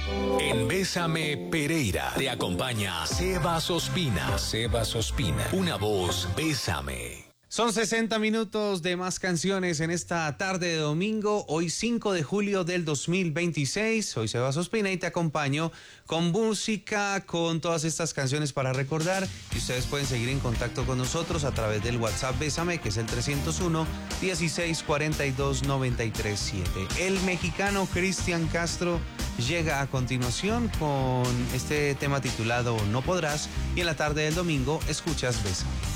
En Bésame Pereira te acompaña Sebas Ospina. Sebas Ospina, una voz Bésame. Son 60 minutos de más canciones en esta tarde de domingo, hoy 5 de julio del 2026. Soy Sebas Ospina y te acompaño con música, con todas estas canciones para recordar. Y ustedes pueden seguir en contacto con nosotros a través del WhatsApp Bésame, que es el 301-1642-937. El mexicano Cristian Castro llega a continuación con este tema titulado No Podrás, y en la tarde del domingo escuchas Bésame.